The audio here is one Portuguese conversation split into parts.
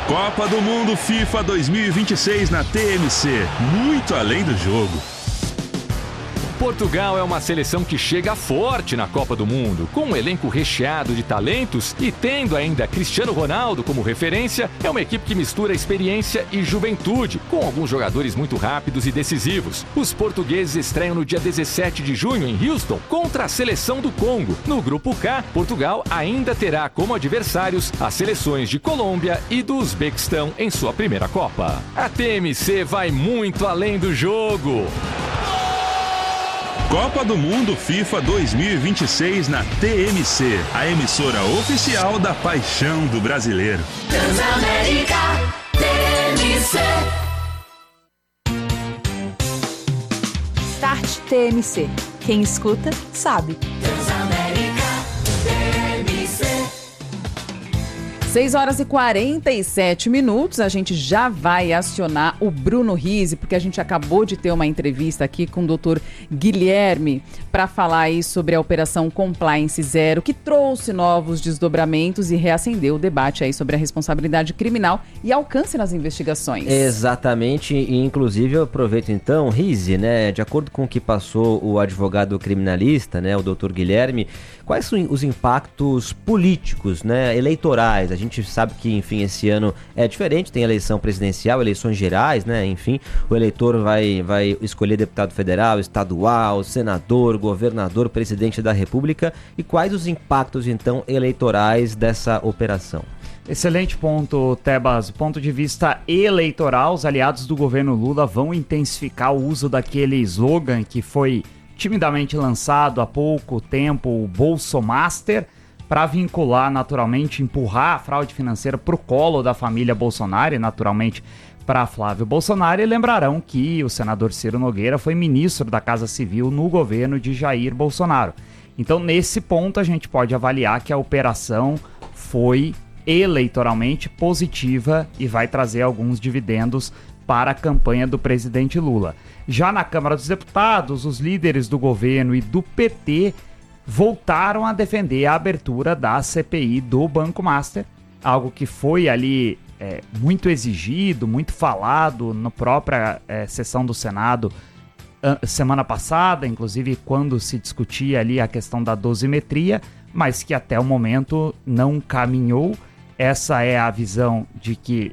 Copa do Mundo FIFA 2026 na TMC. Muito além do jogo. Portugal é uma seleção que chega forte na Copa do Mundo, com um elenco recheado de talentos e tendo ainda Cristiano Ronaldo como referência, é uma equipe que mistura experiência e juventude, com alguns jogadores muito rápidos e decisivos. Os portugueses estreiam no dia 17 de junho em Houston contra a seleção do Congo. No grupo K, Portugal ainda terá como adversários as seleções de Colômbia e do Uzbequistão em sua primeira Copa. A TMC vai muito além do jogo. Copa do Mundo FIFA 2026 na TMC, a emissora oficial da paixão do brasileiro. Transamérica, TMC. Start TMC. Quem escuta, sabe. Transamérica, TMC. 6 horas e 47 minutos, a gente já vai acionar o Bruno Rizzi, porque a gente acabou de ter uma entrevista aqui com o Dr. Guilherme para falar aí sobre a Operação Compliance Zero, que trouxe novos desdobramentos e reacendeu o debate aí sobre a responsabilidade criminal e alcance nas investigações. Exatamente, e inclusive eu aproveito então, Rizzi, né, de acordo com o que passou o advogado criminalista, né, o Dr. Guilherme, quais são os impactos políticos, né, eleitorais? A gente sabe que, enfim, esse ano é diferente, tem eleição presidencial, eleições gerais, né, enfim, o eleitor vai escolher deputado federal, estadual, senador, governador, presidente da República, e quais os impactos, então, eleitorais dessa operação? Excelente ponto, Tebas. Do ponto de vista eleitoral, os aliados do governo Lula vão intensificar o uso daquele slogan que foi timidamente lançado há pouco tempo, o Bolsomaster, para vincular, naturalmente, empurrar a fraude financeira para o colo da família Bolsonaro e, naturalmente, para Flávio Bolsonaro. E lembrarão que o senador Ciro Nogueira foi ministro da Casa Civil no governo de Jair Bolsonaro. Então, nesse ponto, a gente pode avaliar que a operação foi eleitoralmente positiva e vai trazer alguns dividendos para a campanha do presidente Lula. Já na Câmara dos Deputados, os líderes do governo e do PT voltaram a defender a abertura da CPI do Banco Master, algo que foi ali muito exigido, muito falado na própria sessão do Senado semana passada, inclusive quando se discutia ali a questão da dosimetria, mas que até o momento não caminhou. Essa é a visão de que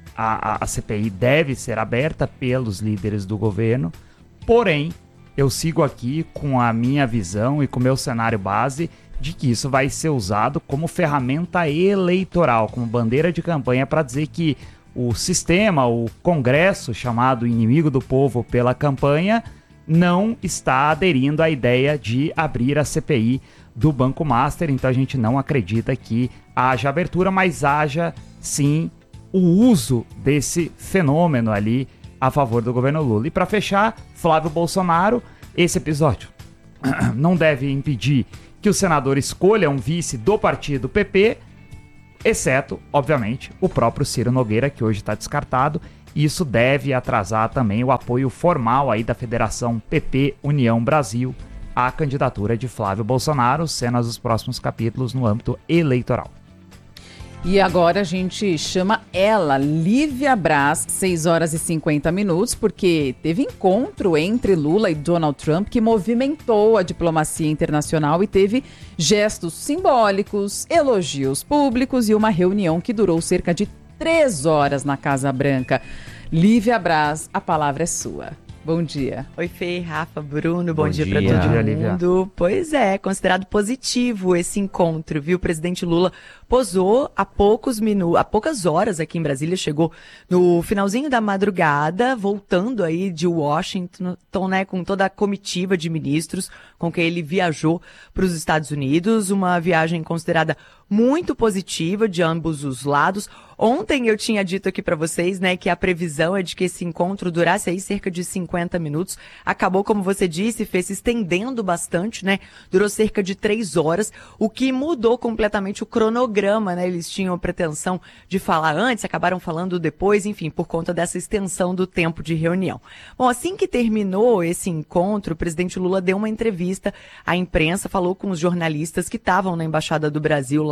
a CPI deve ser aberta pelos líderes do governo, porém, eu sigo aqui com a minha visão e com o meu cenário base de que isso vai ser usado como ferramenta eleitoral, como bandeira de campanha para dizer que o sistema, o Congresso, chamado inimigo do povo pela campanha, não está aderindo à ideia de abrir a CPI do Banco Master. Então a gente não acredita que haja abertura, mas haja sim o uso desse fenômeno ali a favor do governo Lula. E para fechar, Flávio Bolsonaro, esse episódio não deve impedir que o senador escolha um vice do partido PP, exceto, obviamente, o próprio Ciro Nogueira, que hoje está descartado. Isso deve atrasar também o apoio formal aí da Federação PP União Brasil à candidatura de Flávio Bolsonaro, cenas dos próximos capítulos no âmbito eleitoral. E agora a gente chama ela, Lívia Braz, 6 horas e 50 minutos, porque teve encontro entre Lula e Donald Trump que movimentou a diplomacia internacional e teve gestos simbólicos, elogios públicos e uma reunião que durou cerca de 3 horas na Casa Branca. Lívia Braz, a palavra é sua. Bom dia. Oi, Fê, Rafa, Bruno, bom dia para Bom todo dia, mundo. Lívia. Pois é, considerado positivo esse encontro, viu? O presidente Lula posou há poucas horas aqui em Brasília, chegou no finalzinho da madrugada, voltando aí de Washington, né, com toda a comitiva de ministros com quem ele viajou para os Estados Unidos, uma viagem considerada muito positiva de ambos os lados. Ontem eu tinha dito aqui para vocês, né, que a previsão é de que esse encontro durasse aí cerca de 50 minutos. Acabou, como você disse, Fê, se estendendo bastante, né? Durou cerca de 3 horas, o que mudou completamente o cronograma, né? Eles tinham a pretensão de falar antes, acabaram falando depois, enfim, por conta dessa extensão do tempo de reunião. Bom, assim que terminou esse encontro, o presidente Lula deu uma entrevista à imprensa, falou com os jornalistas que estavam na Embaixada do Brasil lá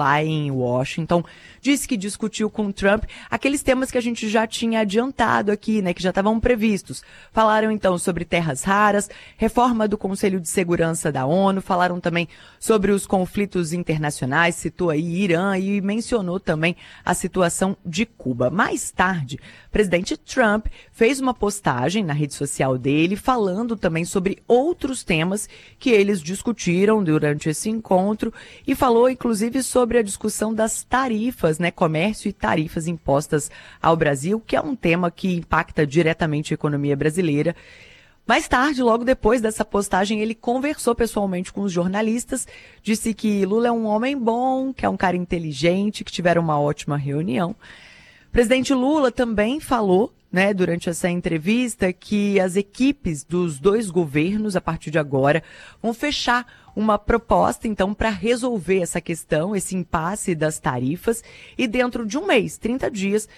lá em Washington. Disse que discutiu com Trump aqueles temas que a gente já tinha adiantado aqui, né, que já estavam previstos. Falaram então sobre terras raras, reforma do Conselho de Segurança da ONU, falaram também sobre os conflitos internacionais, citou aí Irã e mencionou também a situação de Cuba. Mais tarde, o presidente Trump fez uma postagem na rede social dele falando também sobre outros temas que eles discutiram durante esse encontro e falou inclusive sobre a discussão das tarifas, né, comércio e tarifas impostas ao Brasil, que é um tema que impacta diretamente a economia brasileira. Mais tarde, logo depois dessa postagem, ele conversou pessoalmente com os jornalistas, disse que Lula é um homem bom, que é um cara inteligente, que tiveram uma ótima reunião. O presidente Lula também falou, né, durante essa entrevista, que as equipes dos dois governos, a partir de agora, vão fechar uma proposta, então, para resolver essa questão, esse impasse das tarifas, e dentro de um mês, 30 dias,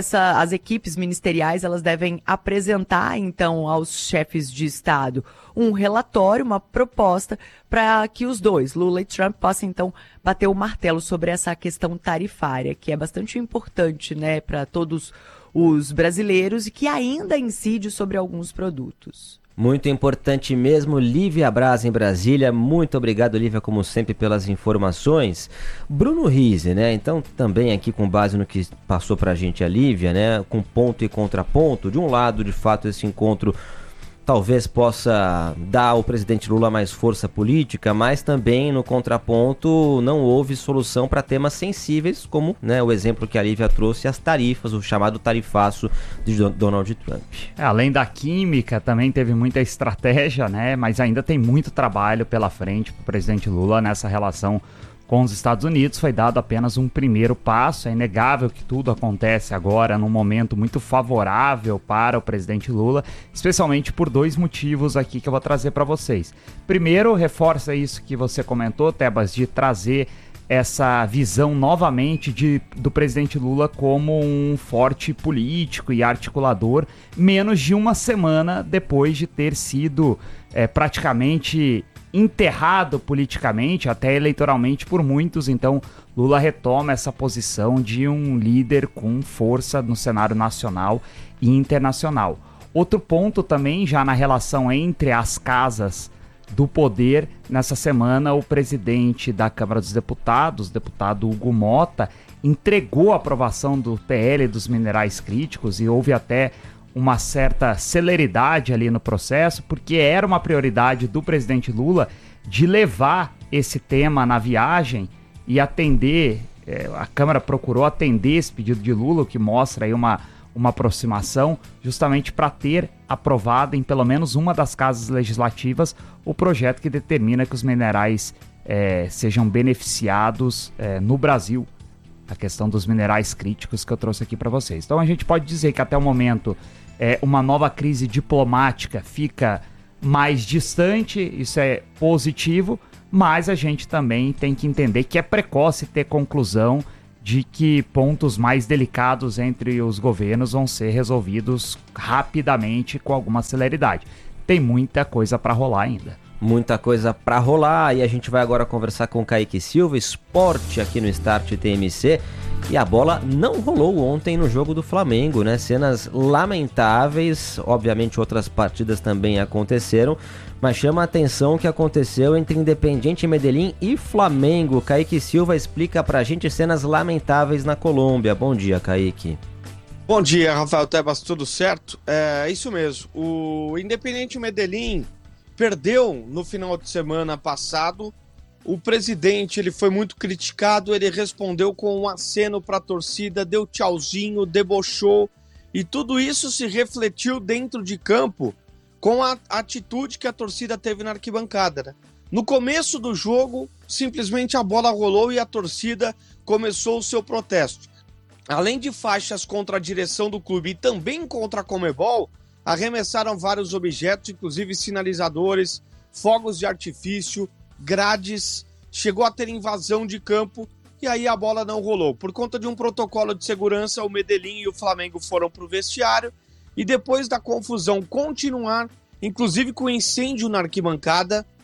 as equipes ministeriais, elas devem apresentar, então, aos chefes de Estado um relatório, uma proposta, para que os dois, Lula e Trump, possam, então, bater o martelo sobre essa questão tarifária, que é bastante importante, né, para todos os brasileiros e que ainda incide sobre alguns produtos. Muito importante mesmo. Lívia Braz em Brasília. Muito obrigado, Lívia, como sempre, pelas informações. Bruno Rizzi, né? Então, também aqui com base no que passou pra gente a Lívia, né? Com ponto e contraponto. De um lado, de fato, esse encontro talvez possa dar ao presidente Lula mais força política, mas também no contraponto não houve solução para temas sensíveis, como, né, o exemplo que a Lívia trouxe, as tarifas, o chamado tarifaço de Donald Trump. Além da química, também teve muita estratégia, né, mas ainda tem muito trabalho pela frente para o presidente Lula nessa relação com os Estados Unidos. Foi dado apenas um primeiro passo. É inegável que tudo acontece agora num momento muito favorável para o presidente Lula, especialmente por dois motivos aqui que eu vou trazer para vocês. Primeiro, reforça isso que você comentou, Tebas, de trazer essa visão novamente do presidente Lula como um forte político e articulador, menos de uma semana depois de ter sido praticamente enterrado politicamente, até eleitoralmente por muitos. Então Lula retoma essa posição de um líder com força no cenário nacional e internacional. Outro ponto também, já na relação entre as casas do poder, nessa semana o presidente da Câmara dos Deputados, o deputado Hugo Mota, entregou a aprovação do PL dos minerais críticos, e houve até uma certa celeridade ali no processo, porque era uma prioridade do presidente Lula de levar esse tema na viagem e atender, a Câmara procurou atender esse pedido de Lula, o que mostra aí uma aproximação, justamente para ter aprovado em pelo menos uma das casas legislativas o projeto que determina que os minerais sejam beneficiados no Brasil. A questão dos minerais críticos que eu trouxe aqui para vocês. Então a gente pode dizer que até o momento uma nova crise diplomática fica mais distante, isso é positivo, mas a gente também tem que entender que é precoce ter conclusão de que pontos mais delicados entre os governos vão ser resolvidos rapidamente, com alguma celeridade. Tem muita coisa para rolar ainda. Muita coisa para rolar, e a gente vai agora conversar com o Kaique Silva, esporte aqui no Start TMC. E a bola não rolou ontem no jogo do Flamengo, né? Cenas lamentáveis, obviamente outras partidas também aconteceram, mas chama a atenção o que aconteceu entre Independiente Medellín e Flamengo. Kaique Silva explica pra gente cenas lamentáveis na Colômbia. Bom dia, Kaique. Bom dia, Rafael Tebas, tudo certo? É isso mesmo, o Independiente Medellín perdeu no final de semana passado. O presidente, ele foi muito criticado, ele respondeu com um aceno para a torcida, deu tchauzinho, debochou, e tudo isso se refletiu dentro de campo com a atitude que a torcida teve na arquibancada, né? No começo do jogo, simplesmente a bola rolou e a torcida começou o seu protesto. Além de faixas contra a direção do clube e também contra a Conmebol, arremessaram vários objetos, inclusive sinalizadores, fogos de artifício, grades, chegou a ter invasão de campo, e aí a bola não rolou. Por conta de um protocolo de segurança, o Medellín e o Flamengo foram para o vestiário, e depois da confusão continuar, inclusive com incêndio na arquibancada,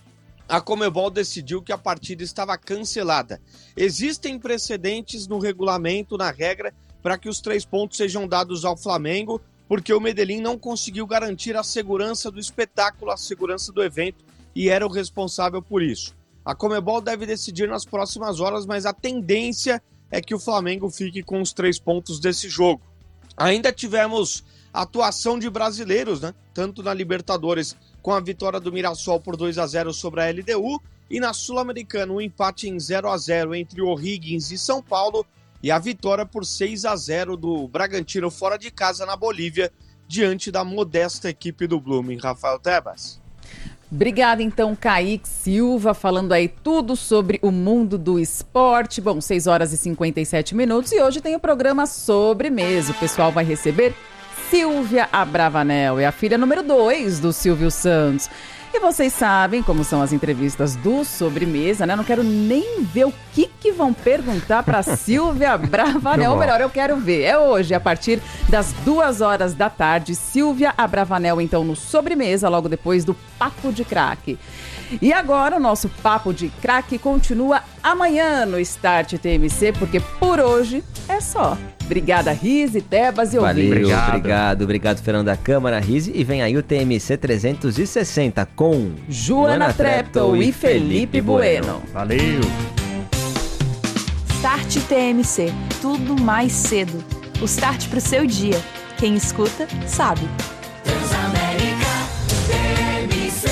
a Conmebol decidiu que a partida estava cancelada. Existem precedentes no regulamento, na regra, para que os 3 pontos sejam dados ao Flamengo, porque o Medellín não conseguiu garantir a segurança do espetáculo, a segurança do evento, e era o responsável por isso. A Conmebol deve decidir nas próximas horas, mas a tendência é que o Flamengo fique com os 3 pontos desse jogo. Ainda tivemos atuação de brasileiros, né? Tanto na Libertadores, com a vitória do Mirassol por 2-0 sobre a LDU, e na Sul-Americana, um empate em 0-0 entre O'Higgins e São Paulo, e a vitória por 6-0 do Bragantino fora de casa na Bolívia, diante da modesta equipe do Blooming. Rafael Tebas. Obrigada, então, Kaique Silva, falando aí tudo sobre o mundo do esporte. Bom, 6 horas e 57 minutos e hoje tem o programa Sobremesa. O pessoal vai receber Silvia Abravanel, é a filha número 2 do Silvio Santos. E vocês sabem como são as entrevistas do Sobremesa, né? Não quero nem ver o que vão perguntar para Silvia Abravanel. Ou melhor, eu quero ver. É hoje, a partir das 2 horas da tarde. Silvia Abravanel, então, no Sobremesa, logo depois do Papo de Craque. E agora o nosso Papo de Craque continua amanhã no Start TMC, porque por hoje é só. Obrigada, Rise, Tebas e ouvintes. Valeu, obrigado, Fernanda Câmara, Rise. E vem aí o TMC 360 com Joana Treptow e Felipe Bueno. Valeu! Start TMC, tudo mais cedo. O start pro seu dia. Quem escuta, sabe. Transamérica TMC.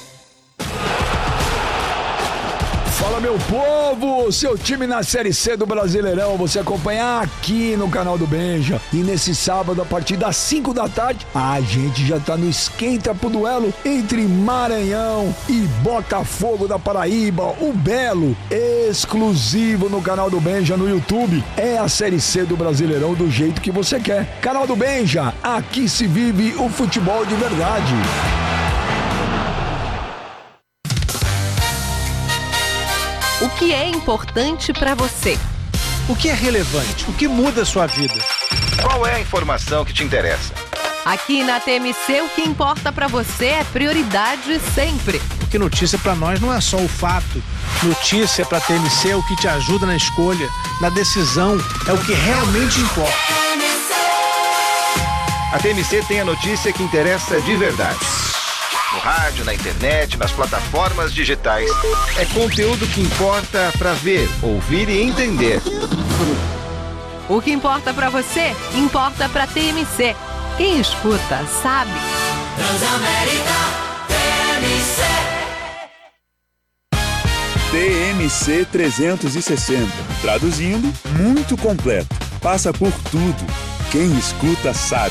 Fala, meu povo! Seu time na Série C do Brasileirão, você acompanha aqui no canal do Benja. E nesse sábado, a partir das 5 da tarde, a gente já tá no esquenta pro duelo entre Maranhão e Botafogo da Paraíba, o Belo, exclusivo no canal do Benja no YouTube. É a Série C do Brasileirão do jeito que você quer. Canal do Benja, aqui se vive o futebol de verdade. O que é importante para você? O que é relevante? O que muda a sua vida? Qual é a informação que te interessa? Aqui na TMC, o que importa para você é prioridade sempre. Porque notícia para nós não é só o fato. Notícia para a TMC é o que te ajuda na escolha, na decisão, é o que realmente importa. A TMC tem a notícia que interessa de verdade. No rádio, na internet, nas plataformas digitais. É conteúdo que importa para ver, ouvir e entender. O que importa para você, importa para TMC. Quem escuta, sabe. Transamérica TMC. TMC 360. Traduzindo, muito completo. Passa por tudo. Quem escuta, sabe.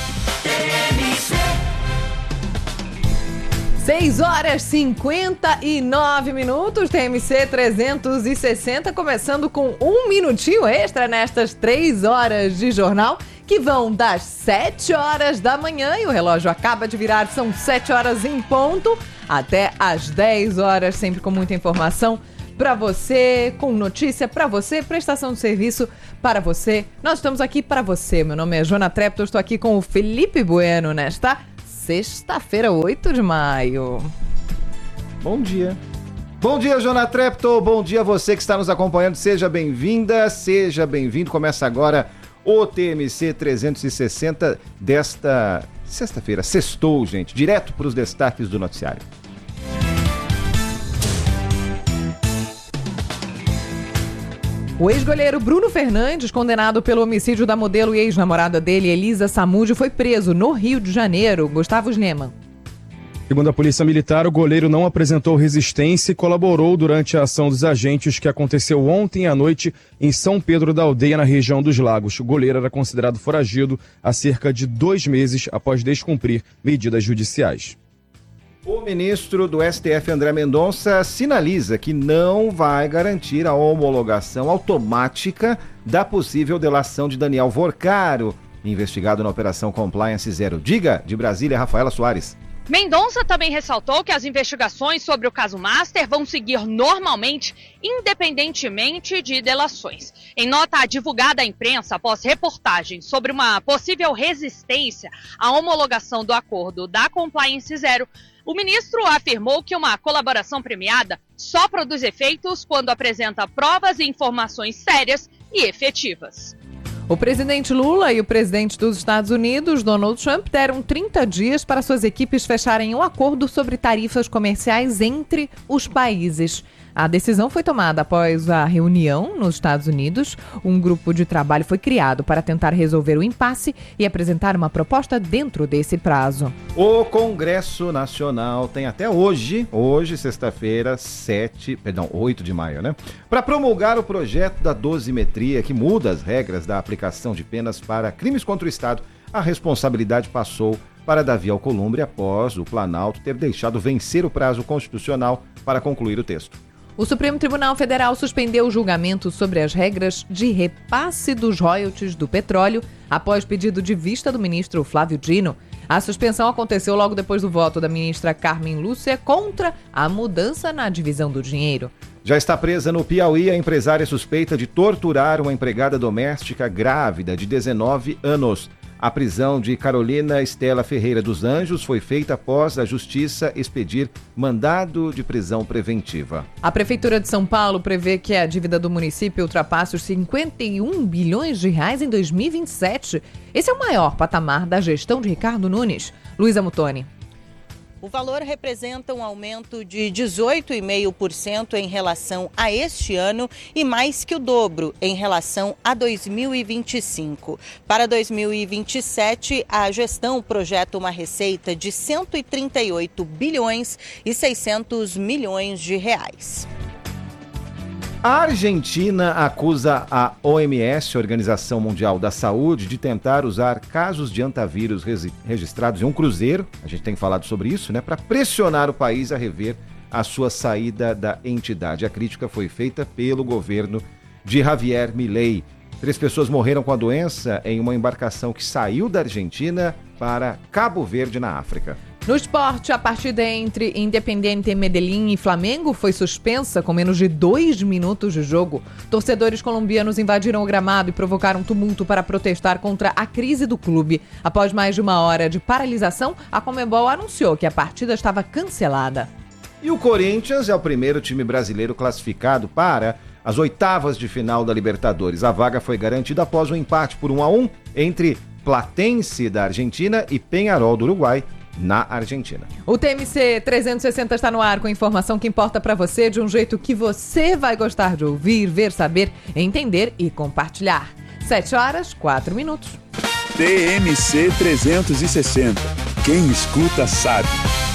6 horas e 59 minutos, TMC 360, começando com um minutinho extra nestas 3 horas de jornal, que vão das 7 horas da manhã, e o relógio acaba de virar, são 7 horas em ponto, até às 10 horas, sempre com muita informação para você, com notícia para você, prestação de serviço para você. Nós estamos aqui para você. Meu nome é Joana Treptow, estou aqui com o Felipe Bueno nesta sexta-feira, 8 de maio. Bom dia. Bom dia, Joana Treptow. Bom dia a você que está nos acompanhando. Seja bem-vinda, seja bem-vindo. Começa agora o TMC 360 desta sexta-feira. Sextou, gente. Direto para os destaques do noticiário. O ex-goleiro Bruno Fernandes, condenado pelo homicídio da modelo e ex-namorada dele, Elisa Samúdio, foi preso no Rio de Janeiro. Gustavo Schneemann. Segundo a Polícia Militar, o goleiro não apresentou resistência e colaborou durante a ação dos agentes que aconteceu ontem à noite em São Pedro da Aldeia, na região dos Lagos. O goleiro era considerado foragido há cerca de 2 meses após descumprir medidas judiciais. O ministro do STF, André Mendonça, sinaliza que não vai garantir a homologação automática da possível delação de Daniel Vorcaro, investigado na Operação Compliance Zero. Diga, de Brasília, Rafaela Soares. Mendonça também ressaltou que as investigações sobre o caso Master vão seguir normalmente, independentemente de delações. Em nota divulgada à imprensa após reportagens sobre uma possível resistência à homologação do acordo da Compliance Zero, O ministro afirmou que uma colaboração premiada só produz efeitos quando apresenta provas e informações sérias e efetivas. O presidente Lula e o presidente dos Estados Unidos, Donald Trump, deram 30 dias para suas equipes fecharem um acordo sobre tarifas comerciais entre os países. A decisão foi tomada após a reunião nos Estados Unidos. Um grupo de trabalho foi criado para tentar resolver o impasse e apresentar uma proposta dentro desse prazo. O Congresso Nacional tem até hoje, sexta-feira, 8 de maio, né? Para promulgar o projeto da dosimetria que muda as regras da aplicação de penas para crimes contra o Estado. A responsabilidade passou para Davi Alcolumbre após o Planalto ter deixado vencer o prazo constitucional para concluir o texto. O Supremo Tribunal Federal suspendeu o julgamento sobre as regras de repasse dos royalties do petróleo após pedido de vista do ministro Flávio Dino. A suspensão aconteceu logo depois do voto da ministra Carmen Lúcia contra a mudança na divisão do dinheiro. Já está presa no Piauí a empresária suspeita de torturar uma empregada doméstica grávida de 19 anos. A prisão de Carolina Estela Ferreira dos Anjos foi feita após a Justiça expedir mandado de prisão preventiva. A Prefeitura de São Paulo prevê que a dívida do município ultrapasse os 51 bilhões de reais em 2027. Esse é o maior patamar da gestão de Ricardo Nunes. Luísa Mutoni. O valor representa um aumento de 18,5% em relação a este ano e mais que o dobro em relação a 2025. Para 2027, a gestão projeta uma receita de 138 bilhões e 600 milhões de reais. A Argentina acusa a OMS, Organização Mundial da Saúde, de tentar usar casos de antavírus registrados em um cruzeiro, a gente tem falado sobre isso, né, para pressionar o país a rever a sua saída da entidade. A crítica foi feita pelo governo de Javier Milei. 3 pessoas morreram com a doença em uma embarcação que saiu da Argentina para Cabo Verde, na África. No esporte, a partida entre Independiente Medellín e Flamengo foi suspensa com menos de 2 minutos de jogo. Torcedores colombianos invadiram o gramado e provocaram tumulto para protestar contra a crise do clube. Após mais de 1 hora de paralisação, a Conmebol anunciou que a partida estava cancelada. E o Corinthians é o primeiro time brasileiro classificado para as oitavas de final da Libertadores. A vaga foi garantida após um empate por 1-1 entre Platense da Argentina e Peñarol do Uruguai, na Argentina. O TMC 360 está no ar com informação que importa para você de um jeito que você vai gostar de ouvir, ver, saber, entender e compartilhar. 7h04. TMC 360. Quem escuta sabe.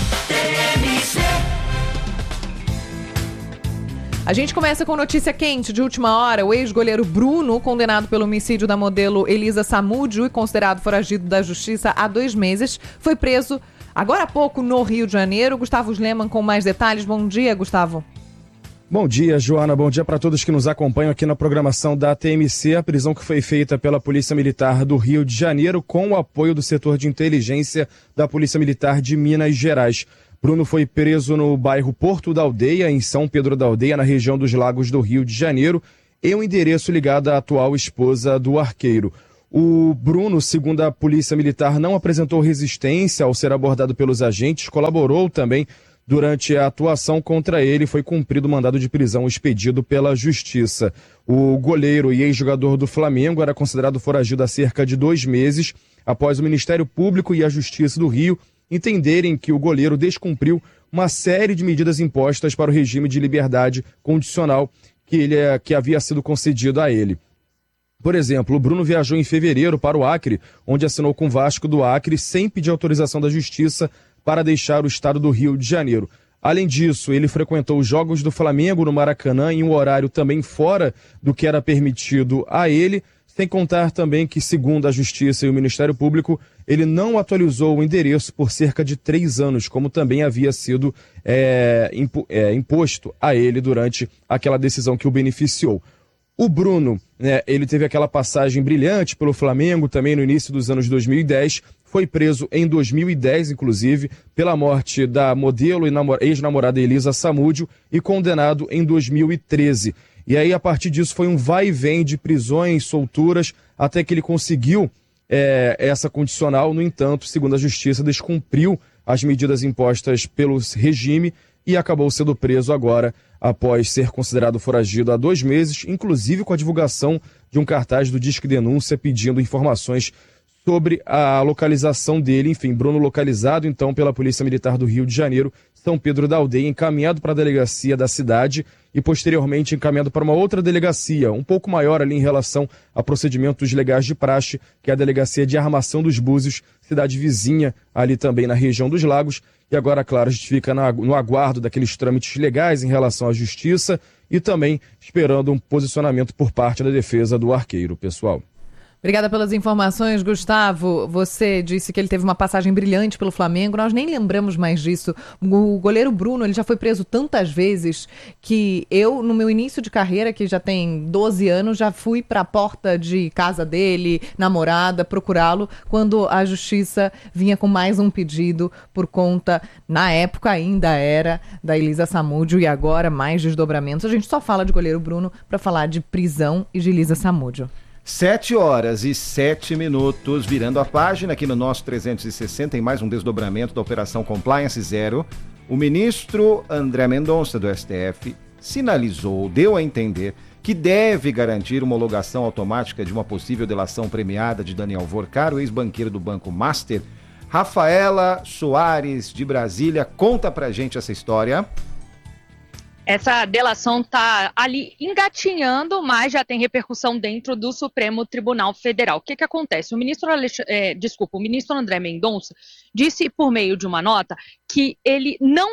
A gente começa com notícia quente de última hora. O ex-goleiro Bruno, condenado pelo homicídio da modelo Elisa Samúdio e considerado foragido da justiça há 2 meses, foi preso agora há pouco no Rio de Janeiro. Gustavo Sleman com mais detalhes. Bom dia, Gustavo. Bom dia, Joana. Bom dia para todos que nos acompanham aqui na programação da TMC. A prisão que foi feita pela Polícia Militar do Rio de Janeiro com o apoio do setor de inteligência da Polícia Militar de Minas Gerais. Bruno foi preso no bairro Porto da Aldeia, em São Pedro da Aldeia, na região dos Lagos do Rio de Janeiro, em um endereço ligado à atual esposa do arqueiro. O Bruno, segundo a Polícia Militar, não apresentou resistência ao ser abordado pelos agentes, colaborou também durante a atuação contra ele, foi cumprido o mandado de prisão expedido pela Justiça. O goleiro e ex-jogador do Flamengo era considerado foragido há cerca de 2 meses, após o Ministério Público e a Justiça do Rio entenderem que o goleiro descumpriu uma série de medidas impostas para o regime de liberdade condicional que havia sido concedido a ele. Por exemplo, o Bruno viajou em fevereiro para o Acre, onde assinou com o Vasco do Acre, sem pedir autorização da Justiça para deixar o estado do Rio de Janeiro. Além disso, ele frequentou os jogos do Flamengo no Maracanã em um horário também fora do que era permitido a ele, sem contar também que, segundo a Justiça e o Ministério Público, ele não atualizou o endereço por cerca de 3 anos, como também havia sido imposto a ele durante aquela decisão que o beneficiou. O Bruno, ele teve aquela passagem brilhante pelo Flamengo também no início dos anos 2010, foi preso em 2010, inclusive, pela morte da modelo e ex-namorada Elisa Samúdio e condenado em 2013. E aí, a partir disso, foi um vai e vem de prisões, solturas, até que ele conseguiu essa condicional. No entanto, segundo a Justiça, descumpriu as medidas impostas pelo regime e acabou sendo preso agora após ser considerado foragido há 2 meses, inclusive com a divulgação de um cartaz do Disque Denúncia pedindo informações sobre a localização dele. Enfim, Bruno localizado então pela Polícia Militar do Rio de Janeiro, São Pedro da Aldeia, encaminhado para a delegacia da cidade e posteriormente encaminhado para uma outra delegacia, um pouco maior ali em relação a procedimentos legais de praxe, que é a Delegacia de Armação dos Búzios, cidade vizinha ali também na região dos Lagos. E agora, claro, a gente fica no aguardo daqueles trâmites legais em relação à justiça e também esperando um posicionamento por parte da defesa do arqueiro, pessoal. Obrigada pelas informações, Gustavo. Você disse que ele teve uma passagem brilhante pelo Flamengo. Nós nem lembramos mais disso. O goleiro Bruno, ele já foi preso tantas vezes que eu, no meu início de carreira, que já tem 12 anos, já fui para a porta de casa dele, namorada, procurá-lo, quando a justiça vinha com mais um pedido por conta, na época ainda era, da Elisa Samúdio, e agora mais desdobramentos. A gente só fala de goleiro Bruno para falar de prisão e de Elisa Samúdio. 7h07, virando a página aqui no nosso 360, em mais um desdobramento da Operação Compliance Zero. O ministro André Mendonça, do STF, sinalizou, deu a entender que deve garantir homologação automática de uma possível delação premiada de Daniel Vorcaro, ex-banqueiro do Banco Master. Rafaela Soares, de Brasília, conta pra gente essa história. Essa delação está ali engatinhando, mas já tem repercussão dentro do Supremo Tribunal Federal. O que acontece? O ministro André Mendonça disse por meio de uma nota que ele não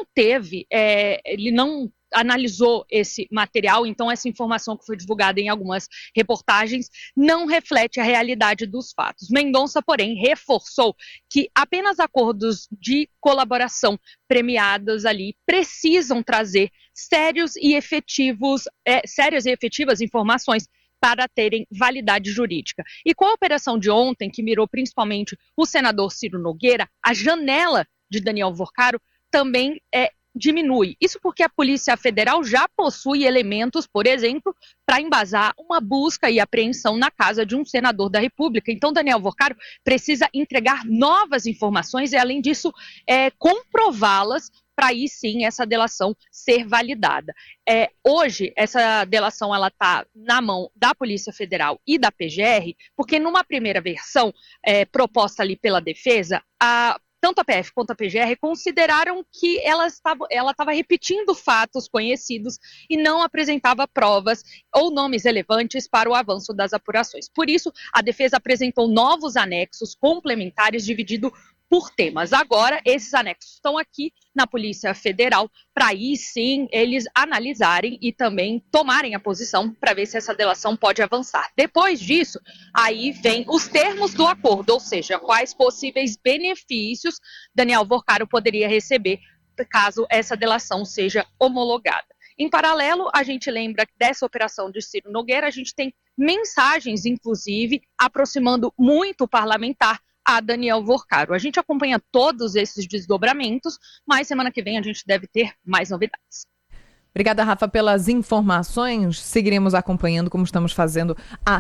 analisou esse material, então essa informação que foi divulgada em algumas reportagens não reflete a realidade dos fatos. Mendonça, porém, reforçou que apenas acordos de colaboração premiados ali precisam trazer sérias e efetivas informações para terem validade jurídica. E com a operação de ontem, que mirou principalmente o senador Ciro Nogueira, a janela de Daniel Vorcaro também diminui. Isso porque a Polícia Federal já possui elementos, por exemplo, para embasar uma busca e apreensão na casa de um senador da República. Então, Daniel Vorcaro precisa entregar novas informações e, além disso, comprová-las para aí sim essa delação ser validada. Hoje, essa delação está na mão da Polícia Federal e da PGR, porque numa primeira versão proposta ali pela defesa, tanto a PF quanto a PGR consideraram que ela estava repetindo fatos conhecidos e não apresentava provas ou nomes relevantes para o avanço das apurações. Por isso, a defesa apresentou novos anexos complementares divididos por temas. Agora, esses anexos estão aqui na Polícia Federal para aí sim eles analisarem e também tomarem a posição para ver se essa delação pode avançar. Depois disso, aí vem os termos do acordo, ou seja, quais possíveis benefícios Daniel Vorcaro poderia receber caso essa delação seja homologada. Em paralelo, a gente lembra dessa operação de Ciro Nogueira, a gente tem mensagens, inclusive, aproximando muito o parlamentar a Daniel Vorcaro. A gente acompanha todos esses desdobramentos, mas semana que vem a gente deve ter mais novidades. Obrigada, Rafa, pelas informações. Seguiremos acompanhando como estamos fazendo há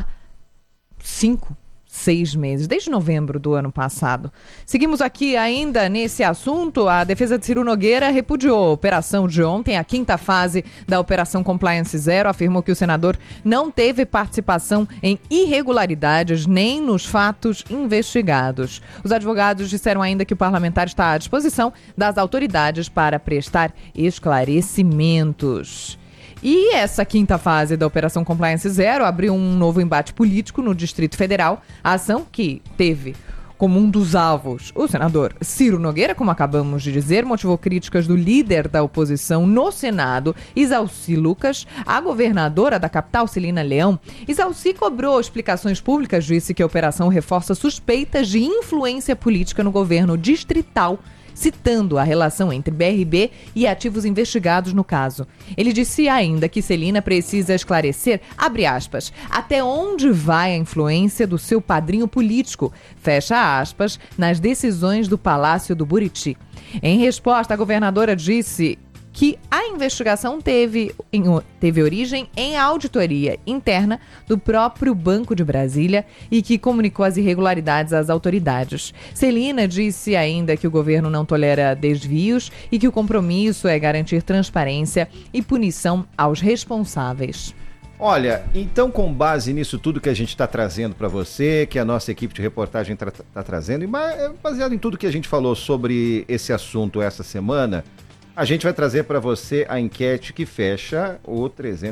6 meses, desde novembro do ano passado. Seguimos aqui ainda nesse assunto. A defesa de Ciro Nogueira repudiou a operação de ontem, a 5ª fase da Operação Compliance Zero, afirmou que o senador não teve participação em irregularidades nem nos fatos investigados. Os advogados disseram ainda que o parlamentar está à disposição das autoridades para prestar esclarecimentos. E essa 5ª fase da Operação Compliance Zero abriu um novo embate político no Distrito Federal. A ação, que teve como um dos alvos o senador Ciro Nogueira, como acabamos de dizer, motivou críticas do líder da oposição no Senado, Isalci Lucas, à governadora da capital, Celina Leão. Isalci cobrou explicações públicas, disse que a operação reforça suspeitas de influência política no governo distrital, citando a relação entre BRB e ativos investigados no caso. Ele disse ainda que Celina precisa esclarecer, abre aspas, até onde vai a influência do seu padrinho político, fecha aspas, nas decisões do Palácio do Buriti. Em resposta, a governadora disse que a investigação teve origem em auditoria interna do próprio Banco de Brasília e que comunicou as irregularidades às autoridades. Celina disse ainda que o governo não tolera desvios e que o compromisso é garantir transparência e punição aos responsáveis. Olha, então com base nisso tudo que a gente está trazendo para você, que a nossa equipe de reportagem está trazendo, e baseado em tudo que a gente falou sobre esse assunto essa semana, a gente vai trazer para você a enquete que fecha o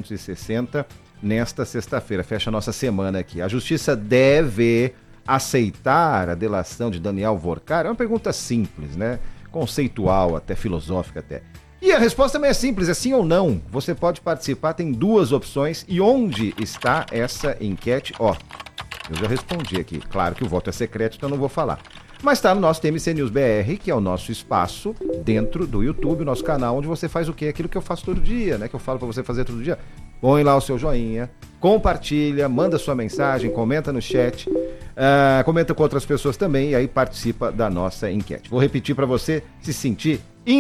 360 nesta sexta-feira, fecha a nossa semana aqui. A Justiça deve aceitar a delação de Daniel Vorcar? É uma pergunta simples, né? Conceitual, até filosófica até. E a resposta também é simples, é sim ou não. Você pode participar, tem duas opções. E onde está essa enquete? Ó, eu já respondi aqui. Claro que o voto é secreto, então eu não vou falar. Mas está no nosso TMC News BR, que é o nosso espaço dentro do YouTube, o nosso canal, onde você faz o quê? Aquilo que eu faço todo dia, né? Que eu falo para você fazer todo dia. Põe lá o seu joinha, compartilha, manda sua mensagem, comenta no chat, comenta com outras pessoas também e aí participa da nossa enquete. Vou repetir para você se sentir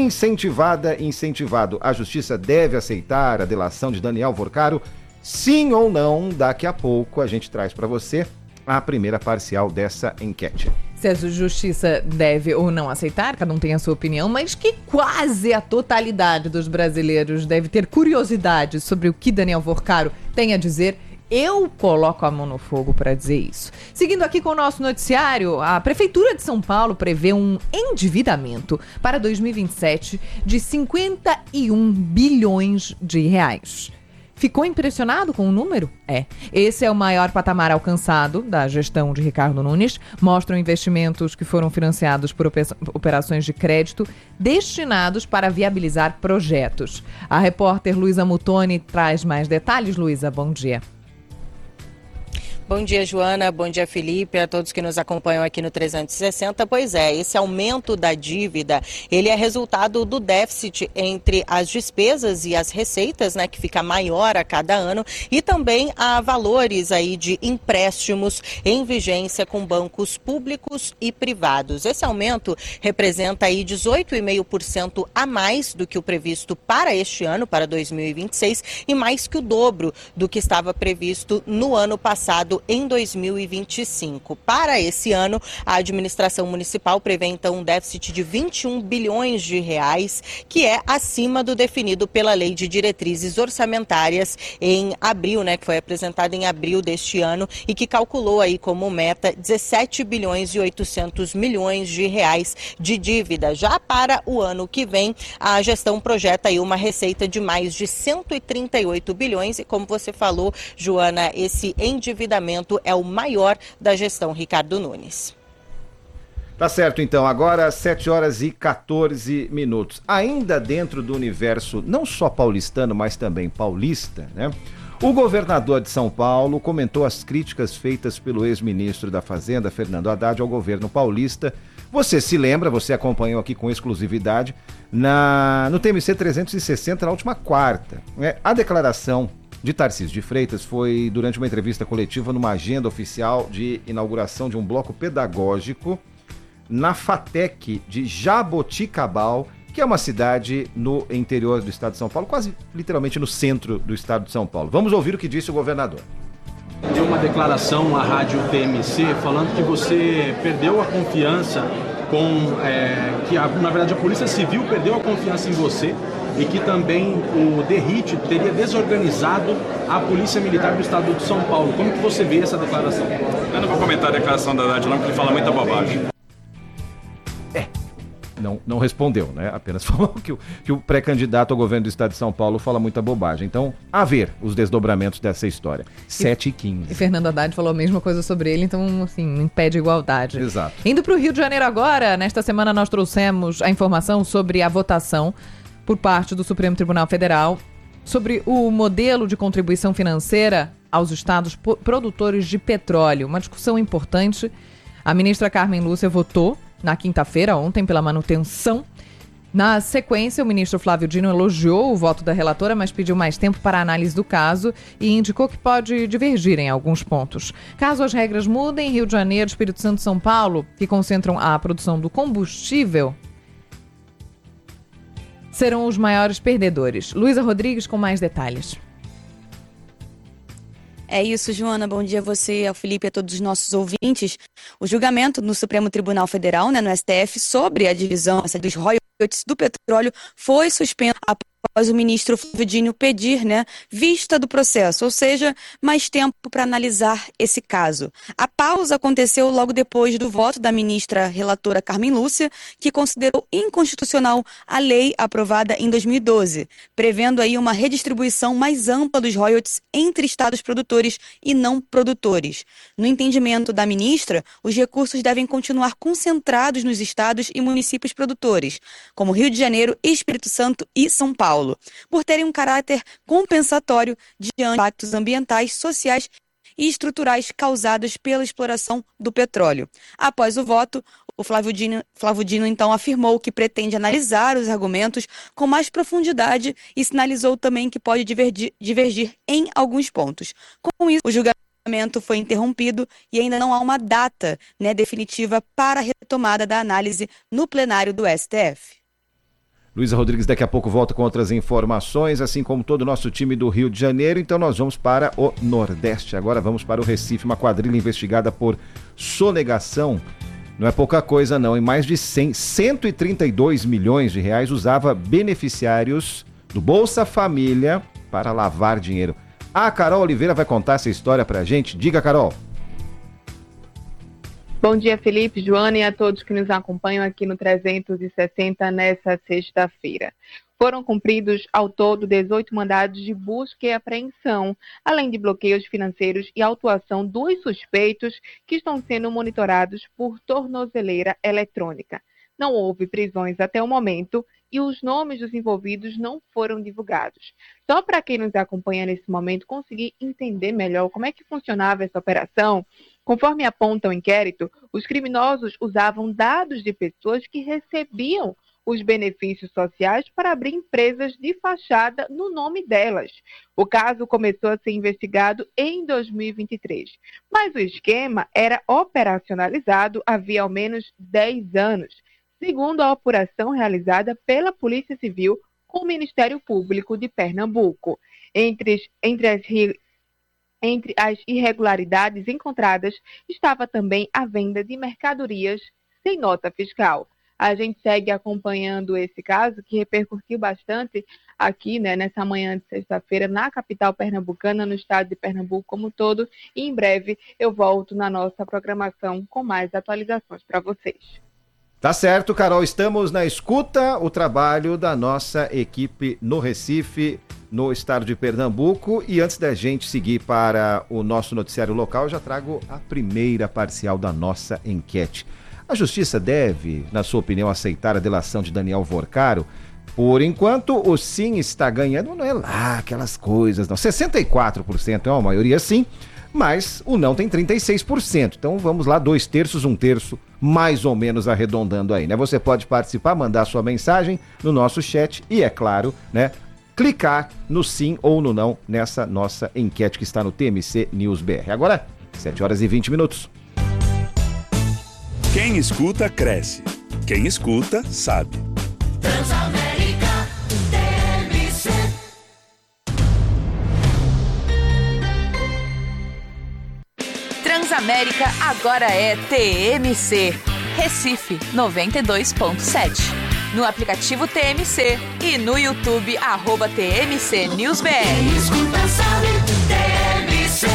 incentivado. A Justiça deve aceitar a delação de Daniel Vorcaro? Sim ou não? Daqui a pouco a gente traz para você a primeira parcial dessa enquete. Se a Justiça deve ou não aceitar, cada um tem a sua opinião, mas que quase a totalidade dos brasileiros deve ter curiosidade sobre o que Daniel Vorcaro tem a dizer. Eu coloco a mão no fogo para dizer isso. Seguindo aqui com o nosso noticiário, a Prefeitura de São Paulo prevê um endividamento para 2027 de 51 bilhões de reais. Ficou impressionado com o número? Esse é o maior patamar alcançado da gestão de Ricardo Nunes. Mostram investimentos que foram financiados por operações de crédito destinados para viabilizar projetos. A repórter Luísa Mutoni traz mais detalhes. Luísa, bom dia. Bom dia, Joana. Bom dia, Felipe, a todos que nos acompanham aqui no 360. Pois é, esse aumento da dívida, ele é resultado do déficit entre as despesas e as receitas, né, que fica maior a cada ano, e também há valores aí de empréstimos em vigência com bancos públicos e privados. Esse aumento representa aí 18,5% a mais do que o previsto para este ano, para 2026, e mais que o dobro do que estava previsto no ano passado, em 2025. Para esse ano, a administração municipal prevê então um déficit de 21 bilhões de reais, que é acima do definido pela Lei de Diretrizes Orçamentárias em abril, né, que foi apresentada em abril deste ano e que calculou aí como meta 17 bilhões e 800 milhões de reais de dívida. Já para o ano que vem, a gestão projeta aí uma receita de mais de 138 bilhões e, como você falou, Joana, esse endividamento é o maior da gestão Ricardo Nunes. Tá certo, então. Agora, 7 horas e 14 minutos. Ainda dentro do universo não só paulistano, mas também paulista, né? O governador de São Paulo comentou as críticas feitas pelo ex-ministro da Fazenda, Fernando Haddad, ao governo paulista. Você se lembra, você acompanhou aqui com exclusividade no TMC 360 na última quarta, né? A declaração de Tarcísio de Freitas foi durante uma entrevista coletiva numa agenda oficial de inauguração de um bloco pedagógico na FATEC de Jaboticabal, que é uma cidade no interior do estado de São Paulo, quase literalmente no centro do estado de São Paulo. Vamos ouvir o que disse o governador. Deu uma declaração à rádio TMC falando que você perdeu a confiança na verdade a Polícia Civil perdeu a confiança em você e que também o DERIT teria desorganizado a Polícia Militar do Estado de São Paulo. Como que você vê essa declaração? Eu não vou comentar a declaração da Haddad não, porque ele fala muita bobagem. Não respondeu, né? Apenas falou que o pré-candidato ao governo do estado de São Paulo fala muita bobagem. Então, a ver os desdobramentos dessa história. 7h15. E Fernando Haddad falou a mesma coisa sobre ele, então, assim, não impede a igualdade. Exato. Indo para o Rio de Janeiro agora, nesta semana nós trouxemos a informação sobre a votação por parte do Supremo Tribunal Federal sobre o modelo de contribuição financeira aos estados produtores de petróleo. Uma discussão importante. A ministra Carmen Lúcia votou na quinta-feira, ontem, pela manutenção. Na sequência, o ministro Flávio Dino elogiou o voto da relatora, mas pediu mais tempo para a análise do caso e indicou que pode divergir em alguns pontos. Caso as regras mudem, Rio de Janeiro, Espírito Santo e São Paulo, que concentram a produção do combustível, serão os maiores perdedores. Luísa Rodrigues com mais detalhes. É isso, Joana. Bom dia a você, ao Felipe e a todos os nossos ouvintes. O julgamento no Supremo Tribunal Federal, no STF, sobre a divisão dos royalties do petróleo foi suspenso após o ministro Flávio Dino pedir, vista do processo, ou seja, mais tempo para analisar esse caso. A pausa aconteceu logo depois do voto da ministra relatora Carmen Lúcia, que considerou inconstitucional a lei aprovada em 2012, prevendo aí uma redistribuição mais ampla dos royalties entre estados produtores e não produtores. No entendimento da ministra, os recursos devem continuar concentrados nos estados e municípios produtores, como Rio de Janeiro, Espírito Santo e São Paulo, por terem um caráter compensatório diante de impactos ambientais, sociais e estruturais causados pela exploração do petróleo. Após o voto, o Flávio Dino então afirmou que pretende analisar os argumentos com mais profundidade e sinalizou também que pode divergir em alguns pontos. Com isso, o julgamento foi interrompido e ainda não há uma data definitiva para a retomada da análise no plenário do STF. Luísa Rodrigues daqui a pouco volta com outras informações, assim como todo o nosso time do Rio de Janeiro. Então nós vamos para o Nordeste. Agora vamos para o Recife, uma quadrilha investigada por sonegação. Não é pouca coisa não, em mais de 132 milhões de reais usava beneficiários do Bolsa Família para lavar dinheiro. A Carol Oliveira vai contar essa história pra gente. Diga, Carol. Bom dia, Felipe, Joana e a todos que nos acompanham aqui no 360 nessa sexta-feira. Foram cumpridos ao todo 18 mandados de busca e apreensão, além de bloqueios financeiros e autuação dos suspeitos que estão sendo monitorados por tornozeleira eletrônica. Não houve prisões até o momento e os nomes dos envolvidos não foram divulgados. Só para quem nos acompanha nesse momento conseguir entender melhor como é que funcionava essa operação, conforme aponta o inquérito, os criminosos usavam dados de pessoas que recebiam os benefícios sociais para abrir empresas de fachada no nome delas. O caso começou a ser investigado em 2023, mas o esquema era operacionalizado havia ao menos 10 anos, segundo a apuração realizada pela Polícia Civil com o Ministério Público de Pernambuco. Entre as irregularidades encontradas estava também a venda de mercadorias sem nota fiscal. A gente segue acompanhando esse caso, que repercutiu bastante aqui, nessa manhã de sexta-feira, na capital pernambucana, no estado de Pernambuco como um todo. E em breve eu volto na nossa programação com mais atualizações para vocês. Tá certo, Carol. Estamos na escuta, o trabalho da nossa equipe no Recife, no estado de Pernambuco. E antes da gente seguir para o nosso noticiário local, eu já trago a primeira parcial da nossa enquete. A Justiça deve, na sua opinião, aceitar a delação de Daniel Vorcaro? Por enquanto, o sim está ganhando, não é lá aquelas coisas, não. 64% é uma maioria sim, mas o não tem 36%. Então vamos lá, 2/3, 1/3, mais ou menos arredondando aí, Você pode participar, mandar sua mensagem no nosso chat e, é claro, clicar no sim ou no não nessa nossa enquete que está no TMC News BR. Agora, 7h20. Quem escuta, cresce. Quem escuta, sabe. Transamérica TMC. Transamérica agora é TMC. Recife 92.7. No aplicativo TMC e no YouTube @TMC News BR. Quem escuta sabe, TMC.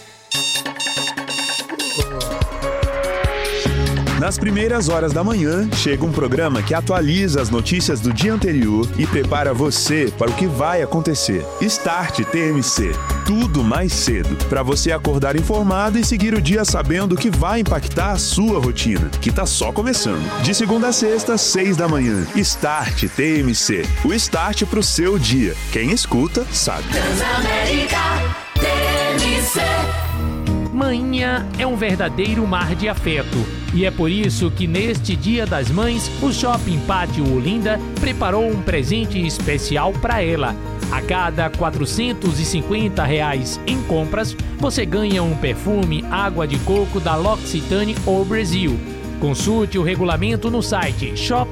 Nas primeiras horas da manhã, chega um programa que atualiza as notícias do dia anterior e prepara você para o que vai acontecer. Start TMC. Tudo mais cedo, para você acordar informado e seguir o dia sabendo o que vai impactar a sua rotina, que tá só começando. De segunda a sexta, 6 da manhã. Start TMC. O start pro seu dia. Quem escuta, sabe. Transamérica TMC. Manhã é um verdadeiro mar de afeto. E é por isso que neste Dia das Mães, o Shopping Pátio Olinda preparou um presente especial para ela. A cada R$ 450 em compras, você ganha um perfume água de coco da L'Occitane au Brasil. Consulte o regulamento no site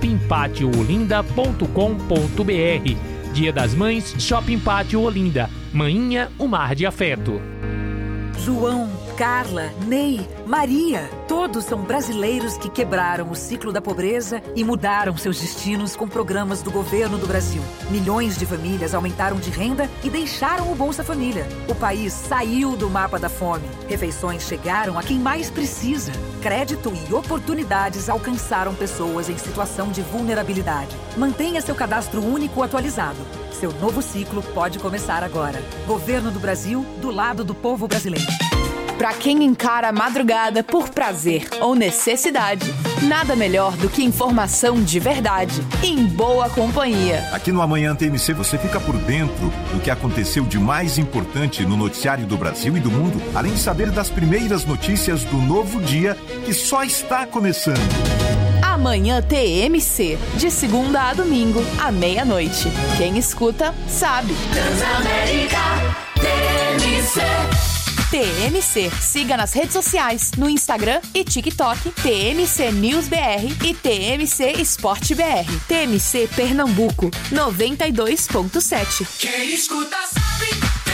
shoppingpatiolinda.com.br. Dia das Mães, Shopping Pátio Olinda. Manhinha, um mar de afeto. João, Carla, Ney, Maria, todos são brasileiros que quebraram o ciclo da pobreza e mudaram seus destinos com programas do governo do Brasil. Milhões de famílias aumentaram de renda e deixaram o Bolsa Família. O país saiu do mapa da fome. Refeições chegaram a quem mais precisa. Crédito e oportunidades alcançaram pessoas em situação de vulnerabilidade. Mantenha seu cadastro único atualizado. Seu novo ciclo pode começar agora. Governo do Brasil, do lado do povo brasileiro. Para quem encara a madrugada por prazer ou necessidade, nada melhor do que informação de verdade, em boa companhia. Aqui no Amanhã TMC você fica por dentro do que aconteceu de mais importante no noticiário do Brasil e do mundo, além de saber das primeiras notícias do novo dia que só está começando. Amanhã TMC, de segunda a domingo, à meia-noite. Quem escuta, sabe. Transamérica TMC. TMC, siga nas redes sociais, no Instagram e TikTok, TMC News BR e TMC Esporte BR. TMC Pernambuco, 92.7. Quem escuta sabe.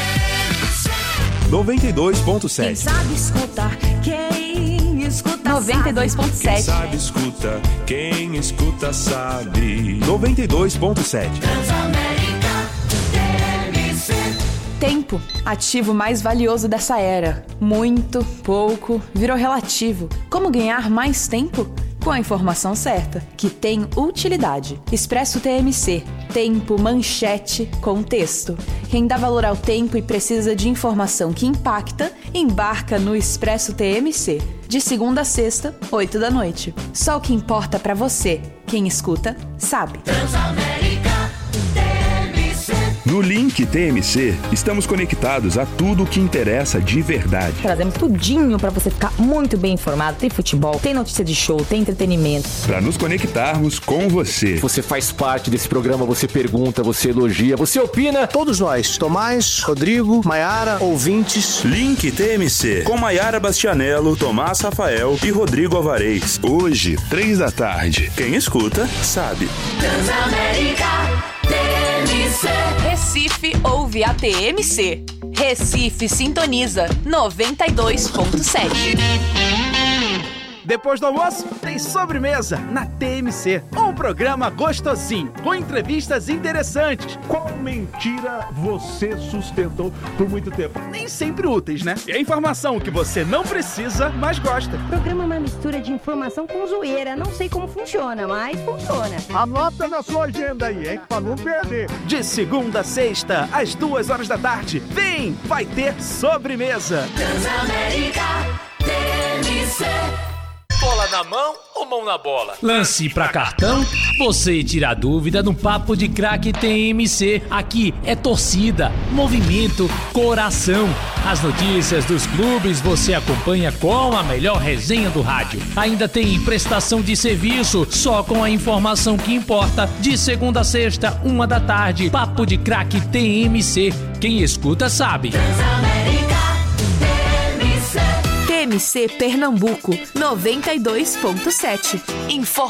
92.7. Quem sabe escutar, quem escuta 92.7. Quem sabe escuta, quem escuta sabe. 92.7. Transamérica TMC. Tempo, ativo mais valioso dessa era. Muito, pouco, virou relativo. Como ganhar mais tempo? Com a informação certa, que tem utilidade. Expresso TMC. Tempo, manchete, contexto. Quem dá valor ao tempo e precisa de informação que impacta, embarca no Expresso TMC. De segunda a sexta, 8 da noite. Só o que importa pra você. Quem escuta, sabe. Transamérica TMC. No Link TMC, estamos conectados a tudo o que interessa de verdade. Trazemos tudinho pra você ficar muito bem informado. Tem futebol, tem notícia de show, tem entretenimento. Para nos conectarmos com você. Você faz parte desse programa, você pergunta, você elogia, você opina. Todos nós, Tomás, Rodrigo, Maiara, ouvintes. Link TMC, com Maiara Bastianello, Tomás Rafael e Rodrigo Alvarez. Hoje, 3 da tarde. Quem escuta, sabe. Transamérica TMC. Recife ouve a TMC. Recife sintoniza 92.7. Depois do almoço, tem sobremesa na TMC. Um programa gostosinho, com entrevistas interessantes. Qual mentira você sustentou por muito tempo? Nem sempre úteis, né? E a informação que você não precisa, mas gosta. O programa é uma mistura de informação com zoeira. Não sei como funciona, mas funciona. Anota na sua agenda aí, hein? Pra não perder. De segunda a sexta, às 2 horas da tarde. Vem, vai ter sobremesa. Transamérica TMC. Bola na mão ou mão na bola? Lance pra cartão? Você tira a dúvida no Papo de Craque TMC. Aqui é torcida, movimento, coração. As notícias dos clubes você acompanha com a melhor resenha do rádio. Ainda tem prestação de serviço, só com a informação que importa. De segunda a sexta, 1 da tarde. Papo de Craque TMC. Quem escuta sabe. TMC Pernambuco, 92.7.